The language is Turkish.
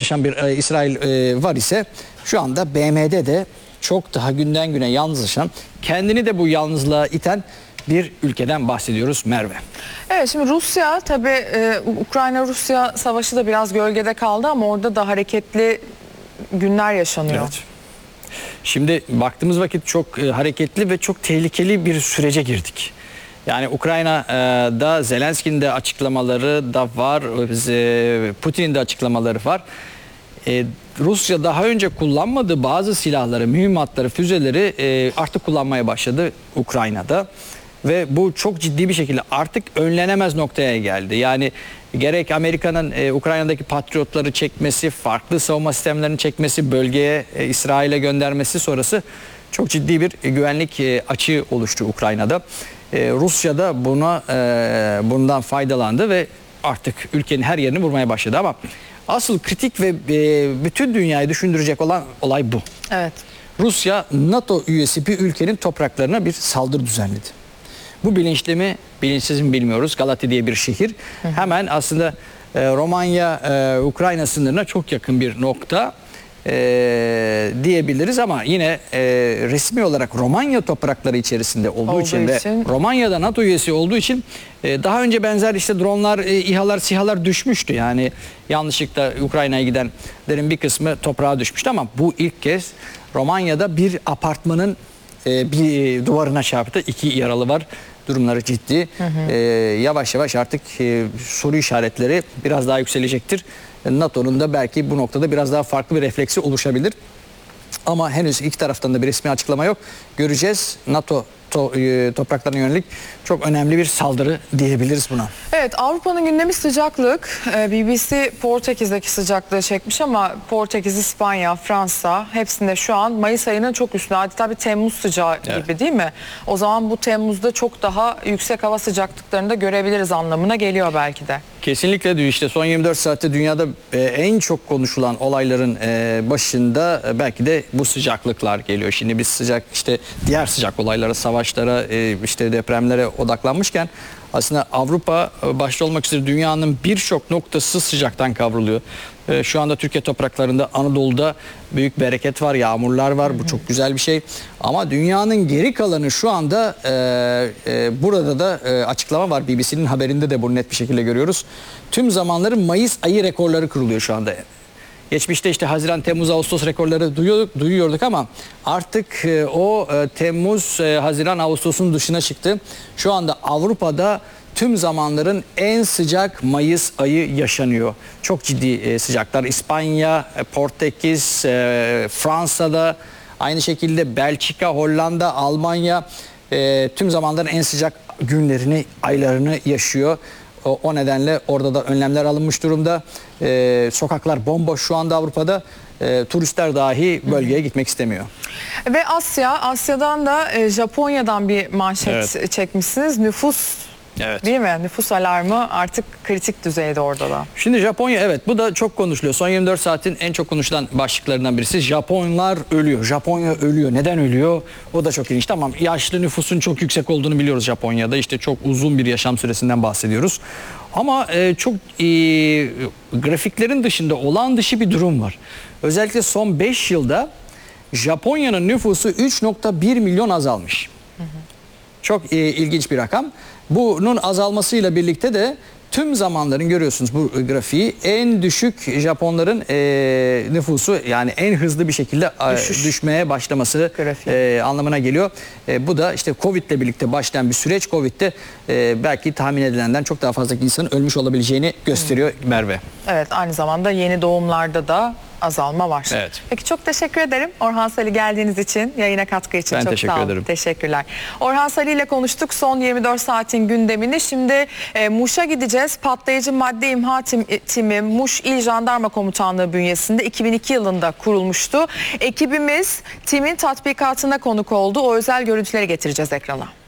çalışan bir İsrail var ise şu anda BM'de de çok daha günden güne yalnızlaşan, kendini de bu yalnızlığa iten bir ülkeden bahsediyoruz Merve. Evet, şimdi Rusya tabii Ukrayna-Rusya savaşı da biraz gölgede kaldı ama orada da hareketli günler yaşanıyor. Evet. Şimdi baktığımız vakit çok hareketli ve çok tehlikeli bir sürece girdik. Yani Ukrayna'da Zelenski'nin de açıklamaları da var, Putin'in de açıklamaları var. Rusya daha önce kullanmadığı bazı silahları, mühimmatları, füzeleri artık kullanmaya başladı Ukrayna'da. Ve bu çok ciddi bir şekilde artık önlenemez noktaya geldi. Yani gerek Amerika'nın Ukrayna'daki patriotları çekmesi, farklı savunma sistemlerini çekmesi, bölgeye İsrail'e göndermesi sonrası çok ciddi bir güvenlik açığı oluştu Ukrayna'da. Rusya da bundan faydalandı ve artık ülkenin her yerini vurmaya başladı. Ama asıl kritik ve bütün dünyayı düşündürecek olan olay bu. Evet. Rusya NATO üyesi bir ülkenin topraklarına bir saldırı düzenledi. Bu bilinçli mi, bilinçsiz mi bilmiyoruz. Galatya diye bir şehir. Hemen aslında Romanya-Ukrayna sınırına çok yakın bir nokta diyebiliriz ama yine resmi olarak Romanya toprakları içerisinde olduğu için ve Romanya'da NATO üyesi olduğu için daha önce benzer işte dronlar, İHA'lar, SİHA'lar düşmüştü. Yani yanlışlıkla Ukrayna'ya gidenlerin bir kısmı toprağa düşmüştü ama bu ilk kez Romanya'da bir apartmanın bir duvarına çarptı. 2 yaralı var. Durumları ciddi. Yavaş yavaş artık soru işaretleri biraz daha yükselecektir. NATO'nun da belki bu noktada biraz daha farklı bir refleksi oluşabilir. Ama henüz iki taraftan da bir resmi açıklama yok. Göreceğiz. NATO topraklarına yönelik çok önemli bir saldırı diyebiliriz buna. Evet, Avrupa'nın gündemi sıcaklık. BBC Portekiz'deki sıcaklığı çekmiş ama Portekiz, İspanya, Fransa hepsinde şu an Mayıs ayının çok üstünde. Adeta bir Temmuz sıcağı gibi değil mi? O zaman bu Temmuz'da çok daha yüksek hava sıcaklıklarını da görebiliriz anlamına geliyor belki de. Kesinlikle diyor işte son 24 saatte dünyada en çok konuşulan olayların başında belki de bu sıcaklıklar geliyor. Şimdi biz işte diğer sıcak olaylara, savaşlara, işte depremlere odaklanmışken aslında Avrupa başta olmak üzere dünyanın birçok noktası sıcaktan kavruluyor. Şu anda Türkiye topraklarında, Anadolu'da büyük bereket var, yağmurlar var. Bu çok güzel bir şey. Ama dünyanın geri kalanı şu anda burada da açıklama var. BBC'nin haberinde de bunu net bir şekilde görüyoruz. Tüm zamanların Mayıs ayı rekorları kırılıyor şu anda. Geçmişte işte Haziran, Temmuz, Ağustos rekorları duyuyorduk ama artık o Temmuz, Haziran, Ağustos'un dışına çıktı. Şu anda Avrupa'da tüm zamanların en sıcak Mayıs ayı yaşanıyor. Çok ciddi sıcaklar. İspanya, Portekiz, Fransa'da aynı şekilde Belçika, Hollanda, Almanya tüm zamanların en sıcak günlerini, aylarını yaşıyor. O nedenle orada da önlemler alınmış durumda. Sokaklar bomboş şu anda Avrupa'da. Turistler dahi bölgeye gitmek istemiyor. Ve Asya'dan da Japonya'dan bir manşet çekmişsiniz. Nüfus, değil mi? Nüfus alarmı artık kritik düzeyde orada da. Şimdi Japonya, bu da çok konuşuluyor. Son 24 saatin en çok konuşulan başlıklarından birisi. Japonlar ölüyor. Japonya ölüyor. Neden ölüyor? O da çok ilginç. Tamam, yaşlı nüfusun çok yüksek olduğunu biliyoruz Japonya'da. İşte çok uzun bir yaşam süresinden bahsediyoruz. Ama çok grafiklerin dışında olağan dışı bir durum var. Özellikle son 5 yılda Japonya'nın nüfusu 3,1 milyon azalmış. Çok ilginç bir rakam. Bunun azalmasıyla birlikte de tüm zamanların, görüyorsunuz bu grafiği, en düşük Japonların nüfusu, yani en hızlı bir şekilde düşmeye başlaması anlamına geliyor. Bu da işte Covid ile birlikte başlayan bir süreç. Covid'de belki tahmin edilenden çok daha fazla insanın ölmüş olabileceğini gösteriyor Merve. Evet, aynı zamanda yeni doğumlarda da azalma var. Evet. Peki, çok teşekkür ederim Orhan Sali, geldiğiniz için, yayına katkı için. Ben çok teşekkür sağ olun. ederim. Teşekkürler. Orhan Sali ile konuştuk son 24 saatin gündemini. Şimdi Muş'a gideceğiz. Patlayıcı madde imha timi Muş İl Jandarma Komutanlığı bünyesinde 2002 yılında kurulmuştu. Ekibimiz timin tatbikatına konuk oldu. O özel görüntüleri getireceğiz ekrana.